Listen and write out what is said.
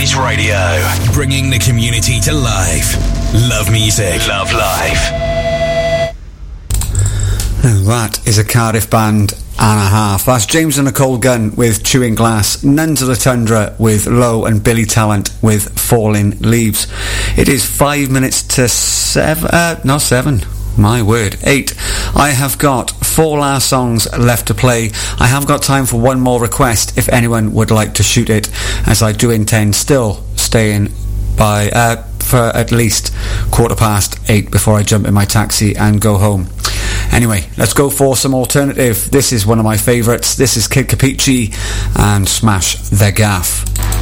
Manage Radio, bringing the community to life. Love music, love life. That is a Cardiff band and a half. That's James and Nicole Gunn with Chewing Glass, Nuns of the Tundra with Low, and Billy Talent with Falling Leaves. It is 5 minutes to 7. My word, 8. I have got 4 last songs left to play. I have got time for one more request if anyone would like to shoot it, as I do intend still staying by for at least 8:15 before I jump in my taxi and go home. Anyway, let's go for some alternative. This is one of my favourites. This is Kid Capici and Smash the Gaff.